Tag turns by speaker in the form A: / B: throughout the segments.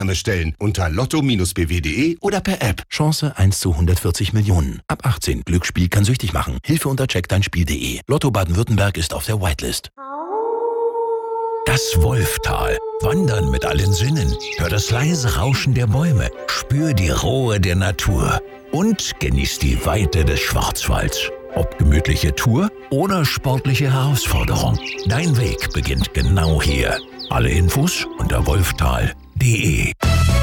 A: stellen unter lotto-bw.de oder per App.
B: Chance 1 zu 140 Millionen. Ab 18. Glücksspiel kann süchtig machen. Hilfe unter checkdeinspiel.de. Lotto Baden-Württemberg ist auf der Whitelist.
C: Das Wolftal. Wandern mit allen Sinnen. Hör das leise Rauschen der Bäume. Spür die Ruhe der Natur. Und genieß die Weite des Schwarzwalds. Ob gemütliche Tour oder sportliche Herausforderung. Dein Weg beginnt genau hier. Alle Infos unter wolftal.de.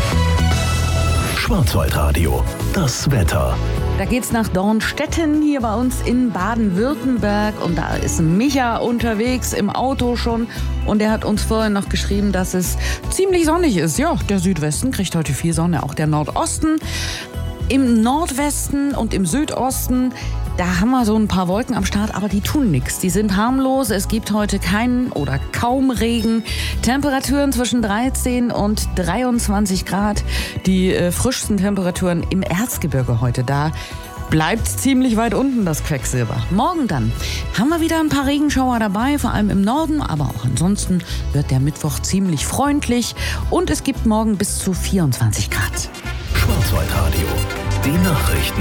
C: Schwarzwaldradio. Das Wetter.
D: Da geht's nach Dornstetten hier bei uns in Baden-Württemberg und da ist Micha unterwegs im Auto schon und der hat uns vorhin noch geschrieben, dass es ziemlich sonnig ist. Ja, der Südwesten kriegt heute viel Sonne, auch der Nordosten. Im Nordwesten und im Südosten, da haben wir so ein paar Wolken am Start, aber die tun nichts. Die sind harmlos. Es gibt heute keinen oder kaum Regen. Temperaturen zwischen 13 und 23 Grad. Die frischsten Temperaturen im Erzgebirge heute. Da bleibt ziemlich weit unten das Quecksilber. Morgen dann haben wir wieder ein paar Regenschauer dabei, vor allem im Norden. Aber auch ansonsten wird der Mittwoch ziemlich freundlich. Und es gibt morgen bis zu 24 Grad.
C: Schwarzwaldradio. Die Nachrichten.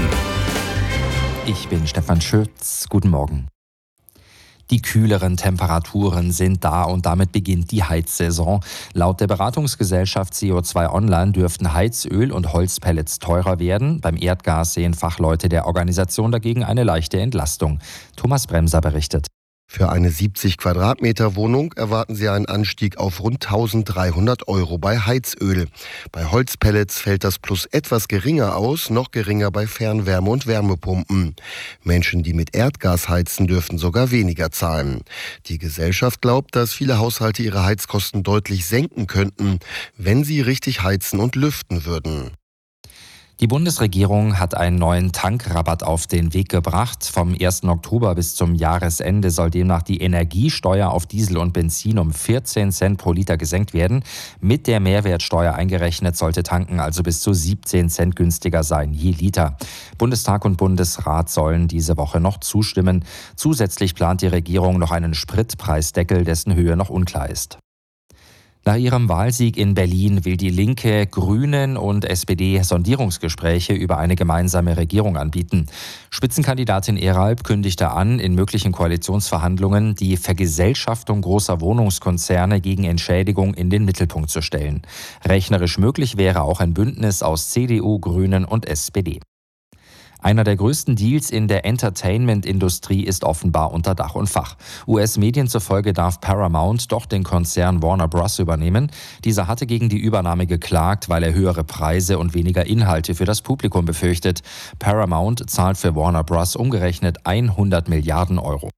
E: Ich bin Stefan Schütz. Guten Morgen. Die kühleren Temperaturen sind da und damit beginnt die Heizsaison. Laut der Beratungsgesellschaft CO2 Online dürften Heizöl und Holzpellets teurer werden. Beim Erdgas sehen Fachleute der Organisation dagegen eine leichte Entlastung. Thomas Bremser berichtet.
F: Für eine 70 Quadratmeter Wohnung erwarten Sie einen Anstieg auf rund 1.300 € bei Heizöl. Bei Holzpellets fällt das Plus etwas geringer aus, noch geringer bei Fernwärme- und Wärmepumpen. Menschen, die mit Erdgas heizen, dürften sogar weniger zahlen. Die Gesellschaft glaubt, dass viele Haushalte ihre Heizkosten deutlich senken könnten, wenn sie richtig heizen und lüften würden.
E: Die Bundesregierung hat einen neuen Tankrabatt auf den Weg gebracht. Vom 1. Oktober bis zum Jahresende soll demnach die Energiesteuer auf Diesel und Benzin um 14 Cent pro Liter gesenkt werden. Mit der Mehrwertsteuer eingerechnet sollte tanken also bis zu 17 Cent günstiger sein je Liter. Bundestag und Bundesrat sollen diese Woche noch zustimmen. Zusätzlich plant die Regierung noch einen Spritpreisdeckel, dessen Höhe noch unklar ist. Nach ihrem Wahlsieg in Berlin will die Linke, Grünen und SPD Sondierungsgespräche über eine gemeinsame Regierung anbieten. Spitzenkandidatin Eralb kündigte an, in möglichen Koalitionsverhandlungen die Vergesellschaftung großer Wohnungskonzerne gegen Entschädigung in den Mittelpunkt zu stellen. Rechnerisch möglich wäre auch ein Bündnis aus CDU, Grünen und SPD. Einer der größten Deals in der Entertainment-Industrie ist offenbar unter Dach und Fach. US-Medien zufolge darf Paramount doch den Konzern Warner Bros. Übernehmen. Dieser hatte gegen die Übernahme geklagt, weil er höhere Preise und weniger Inhalte für das Publikum befürchtet. Paramount zahlt für Warner Bros. Umgerechnet 100 Milliarden €.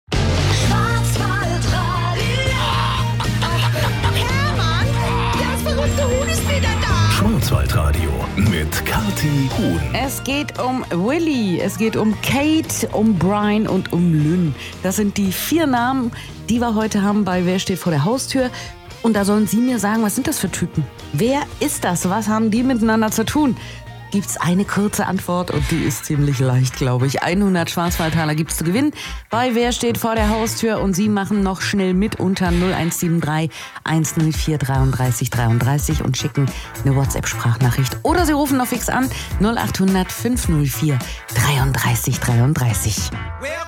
C: Schwarzwaldradio mit Kathi Huhn.
D: Es geht um Willi, es geht um Kate, um Brian und um Lynn. Das sind die 4 Namen, die wir heute haben bei Wer steht vor der Haustür. Und da sollen Sie mir sagen, was sind das für Typen? Wer ist das? Was haben die miteinander zu tun? Gibt's eine kurze Antwort und die ist ziemlich leicht, glaube ich. 100 Schwarzwaldtaler gibt's zu gewinnen bei Wer steht vor der Haustür und Sie machen noch schnell mit unter 0173 104 33 33 und schicken eine WhatsApp-Sprachnachricht. Oder Sie rufen noch fix an 0800 504 33 33.